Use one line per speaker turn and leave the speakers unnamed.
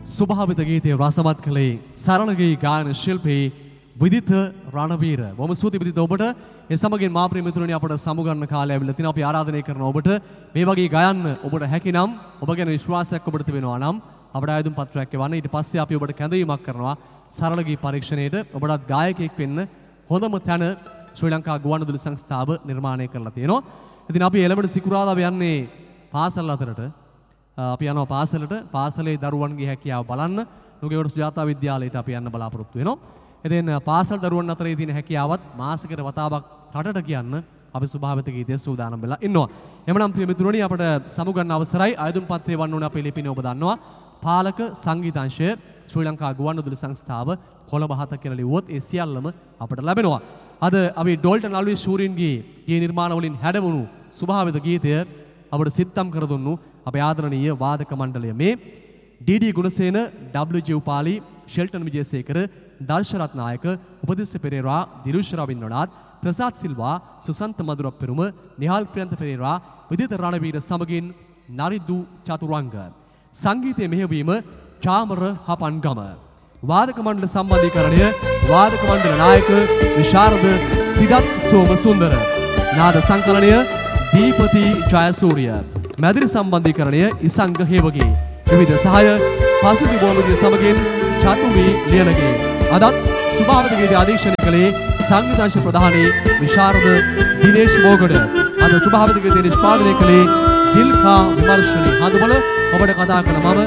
සුභාවිත ගීතයේ රසවත් කළේ සරණගේ ගායන ශිල්පී විදිත රණවීර. බොහොම ස්තුතියි විදිත ඔබට. ඒ සමගින් මා ප්‍රිය මිතුරනි අපට සමුගන්න කාලය ලැබිලා තිනවා. අපි ආරාධනය කරනවා ඔබට මේ වගේ ගයන්න ඔබට හැකිනම් ඔබ ගැන විශ්වාසයක් ඔබට තිබෙනවා නම් අපට ආයුධ පත්‍රයක් එවන්න. ඊට පස්සේ අපි ඔබට කැඳවීමක් කරනවා සරල ගී පරීක්ෂණයේට. ඔබටත් ගායකයෙක් වෙන්න හොඳම තැන ශ්‍රී ලංකා ගුවන්විදුලි සංස්ථාව නිර්මාණය කරලා තියෙනවා. ඉතින් අපි එළඹෙන සිකුරාදා යන්නේ පාසල් අතරට. අපි යනවා පාසලට. පාසලේ දරුවන්ගේ හැකියාව බලන්න. නුගේගොඩ සුජාතා විද්‍යාලයට අපි යන්න බලාපොරොත්තු වෙනවා. ඉතින් පාසල් දරුවන් අතරේ තියෙන හැකියාවත් මාසිකට වතාවක් රටට කියන්න අපි සුභාවිත ගීතයේ සූදානම් වෙලා ඉන්නවා. එhmenan ප්‍රිය මිතුරනි අපට සමුගන්න අවසරයි. ආයුධ පත්‍රය වන්න ඕනේ අපේ ලිපිනේ ඔබ දන්නවා. පාලක සංගීතංශය ශ්‍රී ලංකා ගුවන්විදුලි සංස්ථාව කොළඹ 7 කියලා ලිව්වොත් ඒ සියල්ලම අපට ලැබෙනවා. අද අපි ඩෝල්ටන් අල්විස් ෂූරින්ගේ ගී නිර්මාණ වලින් හැඩවුණු සුභාවිත ගීතය අපට සිත්තම් කර දුන්නු අපේ ආදරණීය වාදක මණ්ඩලය. මේ ඩී.ඩී. ගුණසේන, ඩබ්ලිව්.ජී. උපාලි, ෂෙල්ටන් විජේසේකර, දර්ශ රත්නායක, උපදිස්ස පෙරේරා, දිරුෂ් රවින්ද්‍රනාත්, ප්‍රසාද් සිල්වා, සුසන්ත මදුරප්පෙරුම, නිහාල් ප්‍රියන්ත පෙරේරා, විදිත රණවීර සමගින් නරිදු චතුරංග. සංගීතයේ මෙහෙයවීම චාමර හපන්ගම. වාදක මණ්ඩල සම්බන්ධීකරණය වාදක මණ්ඩල නායක විශාරද සිදත් සෝමසුන්දර. නාද සංකලනය දීපති ජයසූරිය. මැදිරි සම්බන්ධීකරණය ඉසංග හේවගේ. විවිධ සහාය පසුදි බෝමගේ සමගින් චතුමි ලියනගේ. අදත් සුභාවිත ගීත අධීක්ෂණය කළේ සංගීතංශ ප්‍රධානී විශාරද දිනේෂ් මෝගඩ. අද සුභාවිත ගීත නිෂ්පාදනය කළේ දිල්කා විමර්ශනී. හඳුබල ඔබට කතා කළ මම